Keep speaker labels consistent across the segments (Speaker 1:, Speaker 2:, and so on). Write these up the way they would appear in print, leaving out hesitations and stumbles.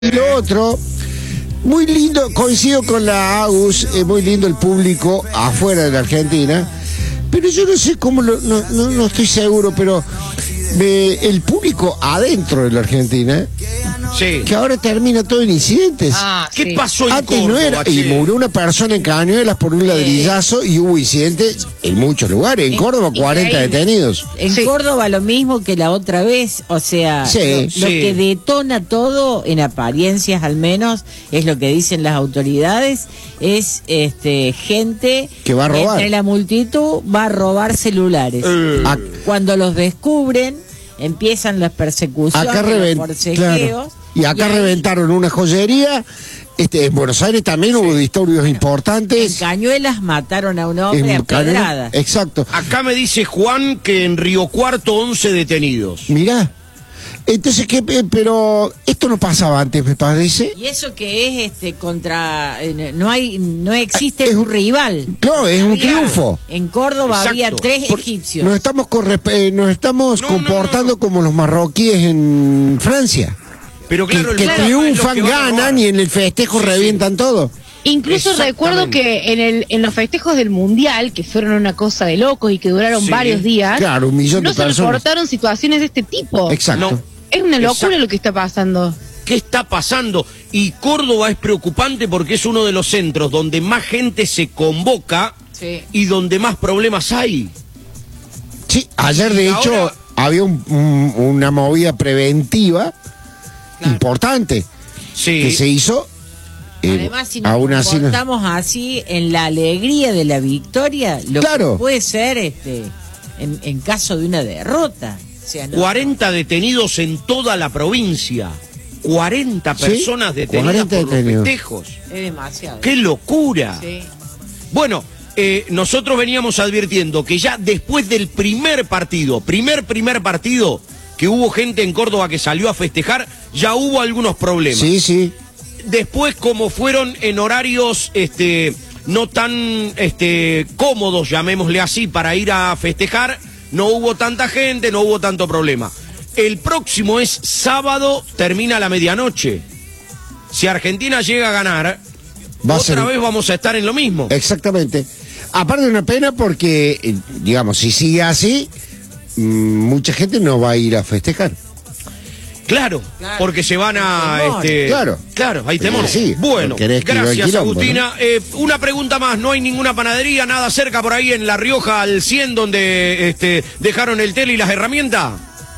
Speaker 1: Y lo otro, muy lindo, coincido con la Agus, muy lindo el público afuera de la Argentina, pero yo no sé cómo, no estoy seguro, pero el público adentro de la Argentina,
Speaker 2: sí,
Speaker 1: que ahora termina todo en incidentes.
Speaker 2: ¿Qué pasó en
Speaker 1: Antes
Speaker 2: Córdoba,
Speaker 1: no era, y murió una persona en Cañuelas por un ladrillazo y hubo incidentes en muchos lugares. En Córdoba, 40 detenidos.
Speaker 3: En Córdoba lo mismo que la otra vez, o sea, lo que detona todo, en apariencias al menos, es lo que dicen las autoridades, es gente
Speaker 1: que va a robar.
Speaker 3: Entre la multitud va a robar celulares. Cuando los descubren, empiezan las persecuciones, los forcejeos.
Speaker 1: Claro. Y acá reventaron una joyería. En Buenos Aires también hubo disturbios importantes.
Speaker 3: En Cañuelas mataron a un hombre a pedradas.
Speaker 1: Exacto.
Speaker 2: Acá me dice Juan que en Río Cuarto 11 detenidos.
Speaker 1: Mirá. Entonces, pero esto no pasaba antes, me parece.
Speaker 3: Y eso que es contra no existe un rival.
Speaker 1: Claro, es un triunfo.
Speaker 3: En Córdoba había 3 egipcios.
Speaker 1: Nos estamos comportando como los marroquíes en Francia.
Speaker 2: Pero claro,
Speaker 1: que triunfan, ganan y en el festejo revientan todo.
Speaker 4: Incluso recuerdo que en los festejos del Mundial, que fueron una cosa de locos y que duraron varios días,
Speaker 1: claro, 1 millón de personas.
Speaker 4: No se reportaron situaciones de este tipo.
Speaker 1: Exacto.
Speaker 4: Es una locura lo que está pasando.
Speaker 2: ¿Qué está pasando? Y Córdoba es preocupante porque es uno de los centros donde más gente se convoca y donde más problemas hay.
Speaker 1: Sí, ayer de hecho había una movida preventiva importante que se hizo.
Speaker 3: Además, si nos comportamos así en la alegría de la victoria, lo que puede ser en caso de una derrota. O sea,
Speaker 2: 40 detenidos en toda la provincia. 40 personas detenidas por los festejos.
Speaker 3: Es demasiado.
Speaker 2: ¡Qué locura! Sí. Bueno, nosotros veníamos advirtiendo que ya después del primer partido que hubo gente en Córdoba que salió a festejar, ya hubo algunos problemas.
Speaker 1: Sí.
Speaker 2: Después, como fueron en horarios no tan cómodos, llamémosle así, para ir a festejar, no hubo tanta gente, no hubo tanto problema. El próximo es sábado, termina a la medianoche. Si Argentina llega a ganar, otra vez vamos a estar en lo mismo.
Speaker 1: Exactamente. Aparte de una pena porque, digamos, si sigue así, mucha gente no va a ir a festejar.
Speaker 2: Claro, porque se van a... Claro, hay temor.
Speaker 1: Sí,
Speaker 2: bueno, gracias
Speaker 1: quilombo,
Speaker 2: Agustina. ¿No? Una pregunta más, ¿no hay ninguna panadería, nada cerca por ahí en La Rioja al 100 donde dejaron el tele y las herramientas?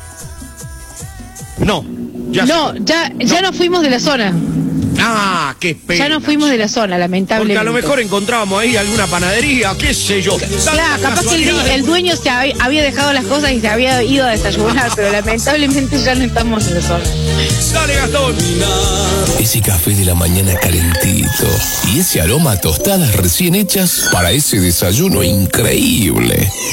Speaker 2: No.
Speaker 4: Ya nos fuimos de la zona.
Speaker 2: Ah, qué pena.
Speaker 4: Ya nos fuimos de la zona, lamentablemente.
Speaker 2: Porque a lo mejor encontrábamos ahí alguna panadería, qué sé yo.
Speaker 4: Claro, capaz que el dueño se había dejado las cosas y se había ido a desayunar, pero lamentablemente ya no estamos en la zona.
Speaker 2: Dale, Gastón.
Speaker 5: Ese café de la mañana calentito y ese aroma a tostadas recién hechas para ese desayuno increíble.